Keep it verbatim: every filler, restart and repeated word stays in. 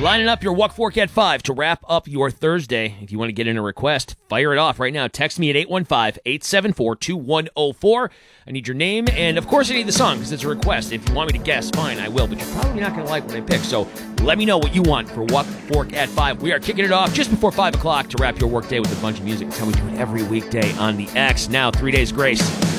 Lining up your Walk Fork at five to wrap up your Thursday. If you want to get in a request, fire it off right now. Text me at eight one five, eight seven four, two one zero four. I need your name, and of course I need the song because it's a request. If you want me to guess, fine, I will, but you're probably not going to like what I pick. So let me know what you want for Walk Fork at five. We are kicking it off just before five o'clock to wrap your workday with a bunch of music. It's how we do it every weekday on the X. Now, Three Days Grace.